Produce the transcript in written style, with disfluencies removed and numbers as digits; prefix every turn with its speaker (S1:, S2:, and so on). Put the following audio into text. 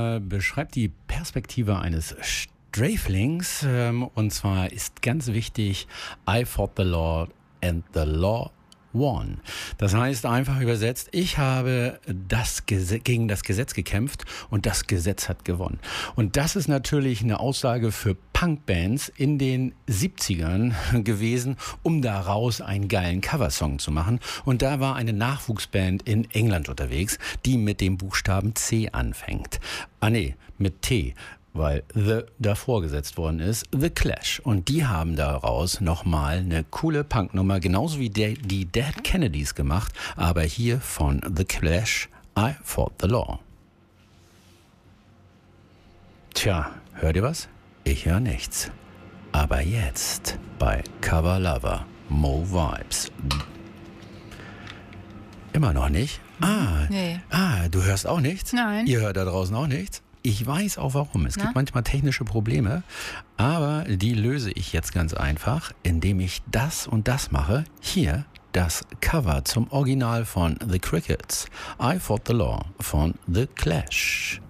S1: beschreibt die Perspektive eines Sträflings. Und zwar ist ganz wichtig, I fought the law and the law won. Das heißt einfach übersetzt, ich habe gegen das Gesetz gekämpft und das Gesetz hat gewonnen. Und das ist natürlich eine Aussage für Punkbands in den 70ern gewesen, um daraus einen geilen Coversong zu machen. Und da war eine Nachwuchsband in England unterwegs, die mit dem Buchstaben C anfängt. Mit T. Weil The davor gesetzt worden ist, The Clash. Und die haben daraus nochmal eine coole Punknummer, genauso wie die Dead Kennedys gemacht, aber hier von The Clash, I Fought the Law. Tja, hört ihr was? Ich höre nichts. Aber jetzt bei Cover Lover, Mo Vibes. Immer noch nicht?
S2: Nee.
S1: Du hörst auch nichts?
S2: Nein.
S1: Ihr hört da draußen auch nichts? Ich weiß auch warum. Es gibt manchmal technische Probleme, aber die löse ich jetzt ganz einfach, indem ich das und das mache. Hier das Cover zum Original von The Crickets, I Fought the Law von The Clash.